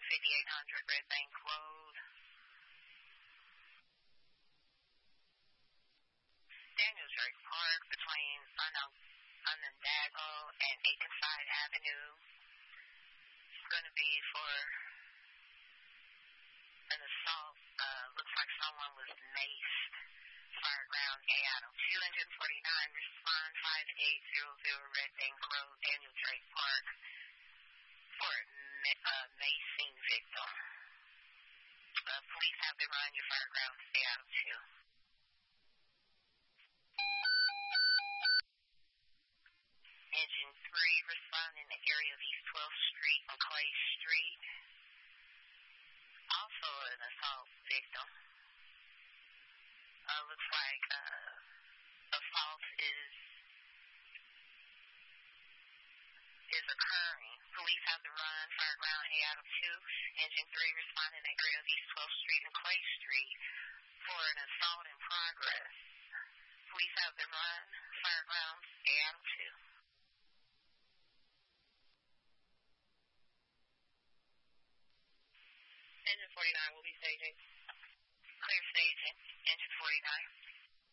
5800 Red Bank Road. Daniel Drake Park between Onondaga and Akenside Avenue. It's going to be for an assault. Looks like someone was maced. Fireground A Adam 249, respond 5800 Red Bank Road, Daniel Drake Park, for a macing victim. Police have been on your fireground A Adam 2. Engine 3, respond in the area of East 12th Street and Clay Street. Also an assault victim. Looks like assault is occurring. Police have to run fireground A out of 2. Engine 3 responding in the area of East 12th Street and Clay Street for an assault in progress. Police have been run fireground A out of 2. Engine 49 will be staging. Clear staging. Engine 49.